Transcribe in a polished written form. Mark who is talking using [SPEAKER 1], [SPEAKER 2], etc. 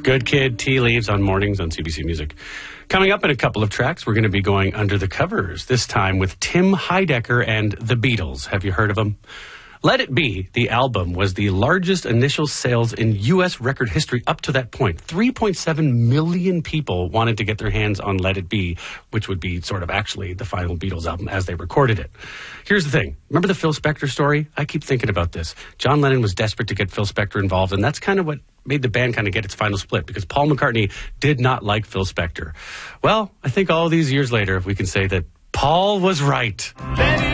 [SPEAKER 1] Good Kid, Tea Leaves on Mornings on CBC Music. Coming up in a couple of tracks, we're going to be going under the covers, this time with Tim Heidecker and the Beatles. Have you heard of them? Let It Be, the album, was the largest initial sales in U.S. record history up to that point. 3.7 million people wanted to get their hands on Let It Be, which would be sort of actually the final Beatles album as they recorded it. Here's the thing. Remember the Phil Spector story? I keep thinking about this. John Lennon was desperate to get Phil Spector involved, and that's kind of what made the band kind of get its final split, because Paul McCartney did not like Phil Spector. Well, I think all these years later, we can say that Paul was right.